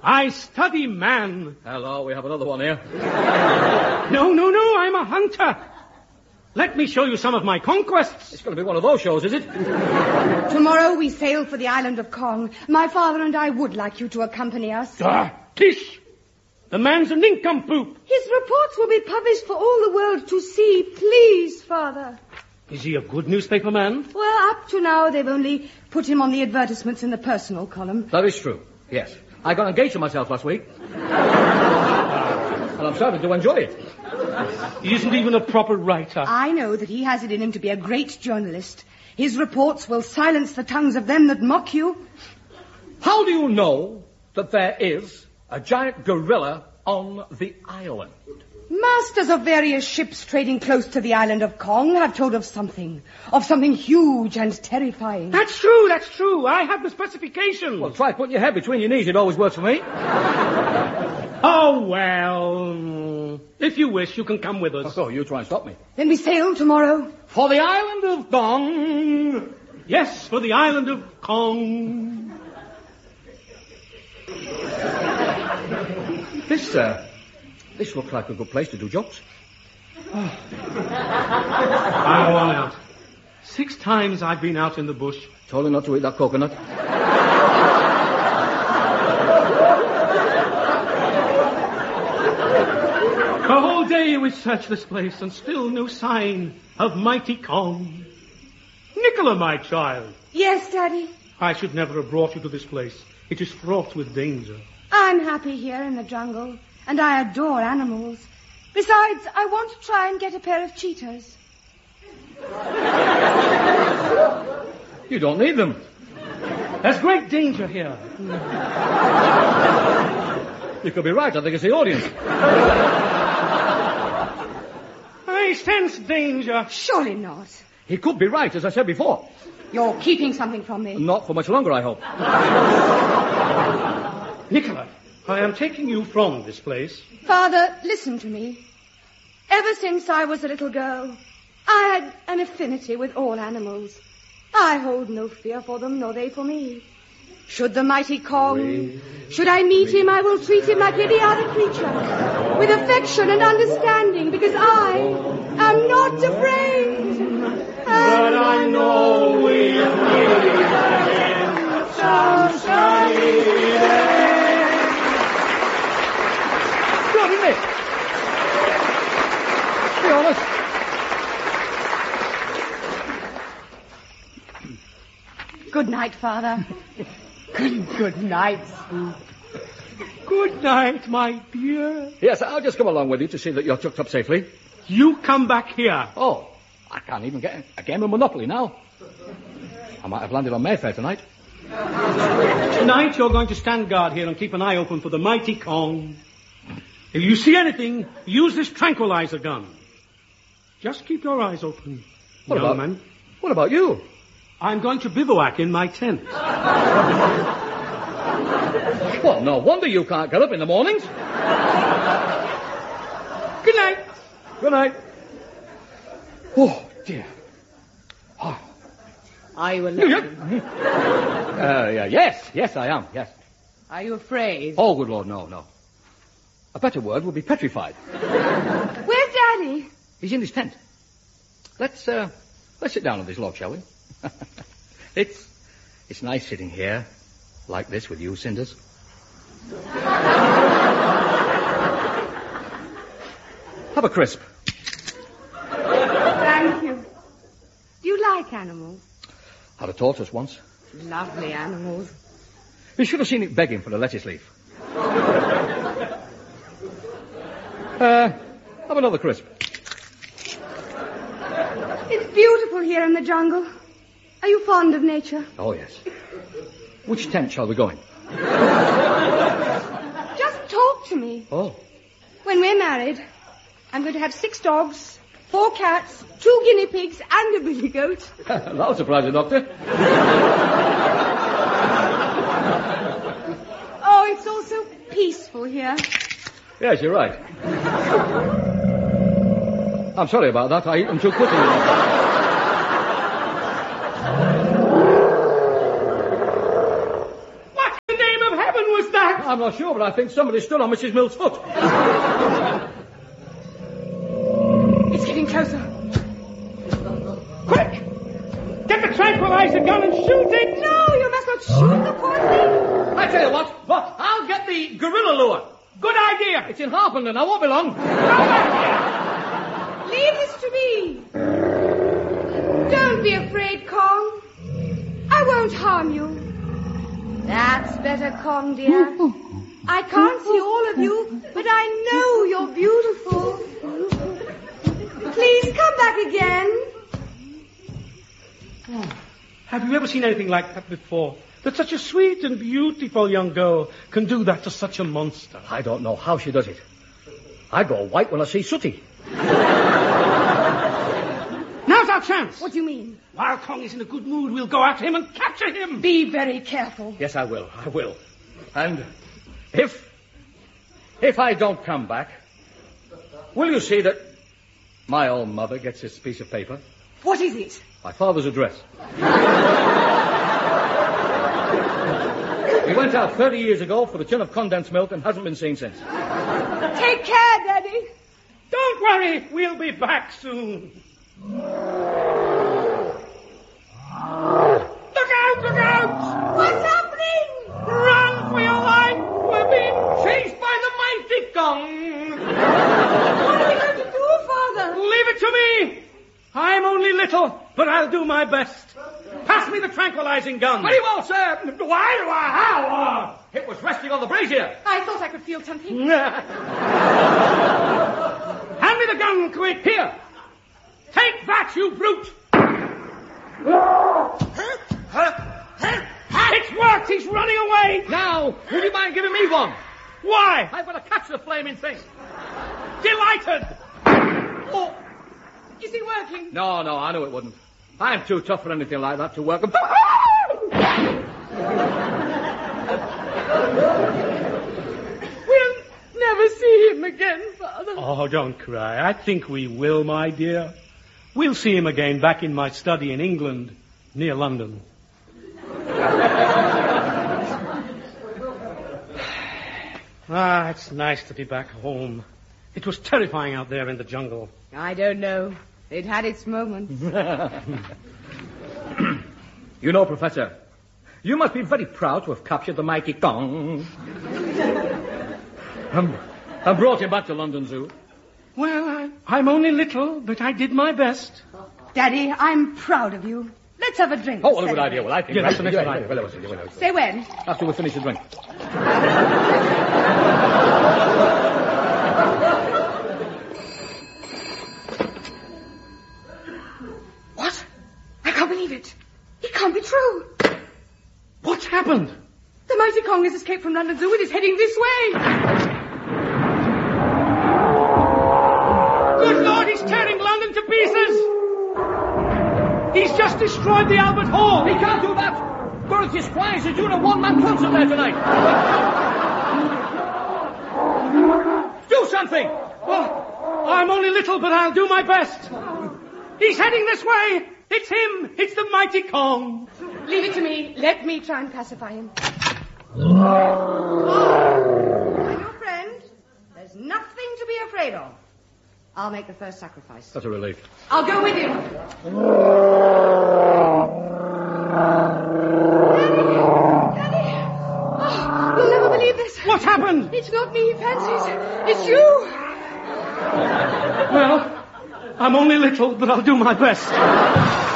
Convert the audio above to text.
I study man. Hello, we have another one here. No, I'm a hunter. Let me show you some of my conquests. It's going to be one of those shows, is it? Tomorrow we sail for the island of Kong. My father and I would like you to accompany us. Tish! The man's a nincompoop. His reports will be published for all the world to see. Please, Father. Is he a good newspaper man? Well, up to now, they've only put him on the advertisements in the personal column. That is true, yes. I got engaged to myself last week. And I'm starting to enjoy it. He isn't even a proper writer. I know that he has it in him to be a great journalist. His reports will silence the tongues of them that mock you. How do you know that there is a giant gorilla on the island? Masters of various ships trading close to the island of Kong have told of something huge and terrifying. That's true. I have the specifications. Well, try putting your head between your knees. It always works for me. Oh, well, if you wish, you can come with us. Oh, you try and stop me. Then we sail tomorrow. For the island of Kong. Yes, for the island of Kong. This looks like a good place to do jokes. I'm worn out. 6 times I've been out in the bush. Told her not to eat that coconut. A whole day we searched this place and still no sign of mighty Kong. Nicola, my child. Yes, Daddy? I should never have brought you to this place. It is fraught with danger. I'm happy here in the jungle, and I adore animals. Besides, I want to try and get a pair of cheetahs. You don't need them. There's great danger here. You could be right. I think it's the audience. I sense danger. Surely not. He could be right, as I said before. You're keeping something from me. Not for much longer, I hope. Nicola, I am taking you from this place. Father, listen to me. Ever since I was a little girl, I had an affinity with all animals. I hold no fear for them, nor they for me. Should the mighty Kong, should I meet him, I will treat him like any other creature, with affection and understanding, because I am not afraid. But I know we'll meet again some sunny day. Bloody Nick. Be honest. Good night, Father. Good night, Spook. Good night, my dear. Yes, I'll just come along with you to see that you're tucked up safely. You come back here. Oh, I can't even get a game of Monopoly now. I might have landed on Mayfair tonight. Tonight you're going to stand guard here and keep an eye open for the mighty Kong. If you see anything, use this tranquilizer gun. Just keep your eyes open, young man. What about you? I'm going to bivouac in my tent. Well, no wonder you can't get up in the mornings. Good night. Good night. Oh, dear. Oh. Are you alone? Yes, I am, yes. Are you afraid? Oh, good Lord, no. A better word would be petrified. Where's Daddy? He's in his tent. Let's sit down on this log, shall we? It's nice sitting here, like this with you, Cinders. Have a crisp. Thank you. Do you like animals? Had a tortoise once. Lovely animals. You should have seen it begging for a lettuce leaf. Have another crisp. It's beautiful here in the jungle. Are you fond of nature? Oh, yes. Which tent shall we go in? Just talk to me. Oh. When we're married, I'm going to have 6 dogs, 4 cats, 2 guinea pigs, and a billy goat. That'll surprise the doctor. Oh, it's all so peaceful here. Yes, you're right. I'm sorry about that. I eat them too quickly. I'm not sure, but I think somebody stood on Mrs. Mill's foot. It's getting closer. Quick! Get the tranquilizer gun and shoot it! No, you must not shoot the poor thing. I tell you what, I'll get the gorilla lure. Good idea! It's in Harpenden, I won't be long. Leave this to me. Don't be afraid, Kong. I won't harm you. That's better, Kong, dear. I can't see all of you, but I know you're beautiful. Please come back again. Oh, have you ever seen anything like that before? That such a sweet and beautiful young girl can do that to such a monster. I don't know how she does it. I go white when I see Sooty. Now's our chance. What do you mean? While Kong is in a good mood, we'll go after him and capture him. Be very careful. Yes, I will. And if I don't come back, will you see that my own mother gets this piece of paper? What is it? My father's address. He went out 30 years ago for a tin of condensed milk and hasn't been seen since. Take care, Daddy. Don't worry, we'll be back soon. Look out, look out! What's happening? Run for your life! We're being chased by the mighty Kong! What are we going to do, Father? Leave it to me! I'm only little, but I'll do my best. Pass me the tranquilizing gun. Very well, sir. Why do I how? It was resting on the brazier. I thought I could feel something. Hand me the gun, quick. Here. Take that, you brute! It's worked! He's running away! Now, would you mind giving me one? Why? I've got to catch the flaming thing. Delighted! Oh, is it working? No, I knew it wouldn't. I'm too tough for anything like that to work. We'll never see him again, Father. Oh, don't cry. I think we will, my dear. We'll see him again back in my study in England, near London. It's nice to be back home. It was terrifying out there in the jungle. I don't know. It had its moments. You know, Professor, you must be very proud to have captured the mighty Kong. And brought him back to London Zoo. Well, I'm only little, but I did my best. Daddy, I'm proud of you. Let's have a drink. Oh, what a good idea. Well, I think... Yeah, that's the next idea. Say when? After we finish the drink. What? I can't believe it. It can't be true. What's happened? The mighty Kong has escaped from London Zoo and is heading this way. Good Lord, he's tearing London to pieces! He's just destroyed the Albert Hall! He can't do that! Dorothy Squires is doing a one-man concert there tonight. Do something! Well, I'm only little, but I'll do my best. He's heading this way! It's him! It's the mighty Kong! Leave it to me. Let me try and pacify him. I'm your friend. There's nothing to be afraid of. I'll make the first sacrifice. That's a relief. I'll go with him. Daddy! Oh, you'll never believe this. What happened? It's not me he fancies. It's you. Well, I'm only little, but I'll do my best.